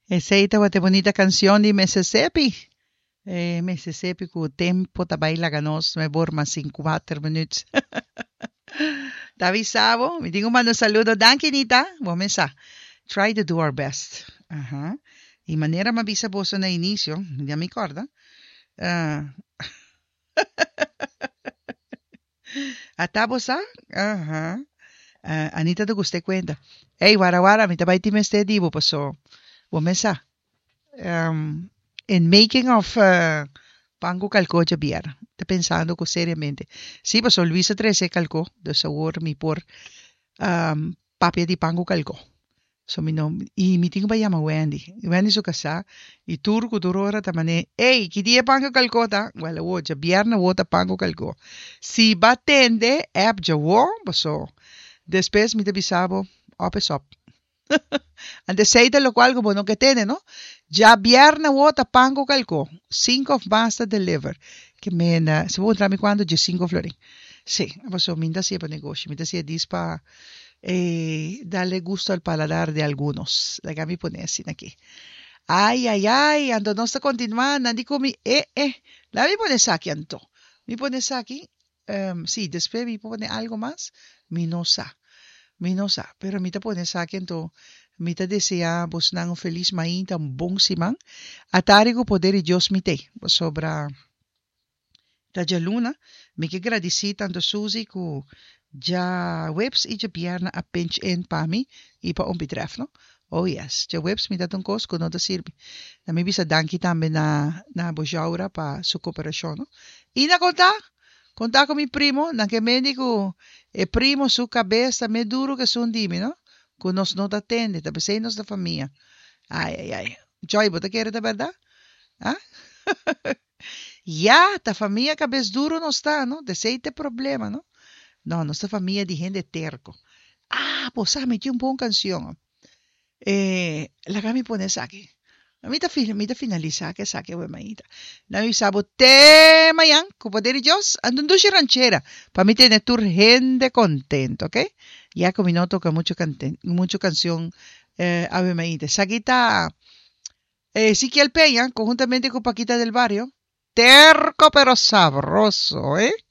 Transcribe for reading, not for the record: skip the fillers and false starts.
Essa aí tá uma bonita canção de Mississippi. Mississippi com o tempo tá baila ganos, me borma 4 minutos. Tá avisado? Me digo mando saludo, danke Nita. Vamos a try to do our best. Ajá. Y manera me avisa vos na inicio, ya me acorda. Ah, atapos Ajá. Anita te guste cuenta. Hey, wara, mi tabay ti meste divo paso. Vamos a in making of pango calco de biar. Te pensando ko seriamente. Sí, paso Luisa 13 calco, de sabor mi por papia di pango calco. So mi nom I mi tingo ba yama Wendy. Wendy so kasa I turco durora tamane. Hey, ki dia pango calcota. Well, wo ja biar na wota pango calco. Si batende app ja wo, paso. Después mi te bisabo, op. Antes sei de lo cual como no que tiene, ¿no? Ya viernes wota pango calco. 5 of basta deliver. Que me se può entrarmi quando je 5 florin. Sì, paso minda sia per negocio, minda sia dispa darle gusto al paladar de algunos. La mi ponersi aquí. Ay, ando no está continuando, andi come, la mi pone aquí, anto. Mi pone aquí, sí, después mi pone algo más, mi no sa. Mi no sa, pero mi te pone aquí, anto, mi te desea, vos nang feliz mainta, un bong simang, atari ko poder y Dios mi te, sobra, ta ja luna, mi que agradeci tanto Suzy ko, ja webs i ja pierna a pinch in pa mi, i pa betref, no? Oh yes, ja webs mi datong kos ko no da sirbi. Na mi bisa danki tambe na bojaura pa su cooperación, no? I na conta con mi primo, na que me digo, primo su cabeza me duro que son dime, no? Que nos no atende, ta besei nos da familia. Ay. Joy, ¿vos quieres de verdad? ¿Ah? Ya, ta familia cabeza duro no está, ¿no? Deseite problema, ¿no? No, nuestra familia de gente terco. Pues metió un buen canción. La que me pones aquí. A mí te finaliza que saque maíta. Na mi sabo tema yan, poder Dios, andun dushi ranchera. Para mí tiene tu gente contento, ¿ok? Ya como no toca mucho canción Ave Maíta. Saquita Ezequiel Peña, conjuntamente con Paquita del Barrio. Terco pero sabroso, ¿eh?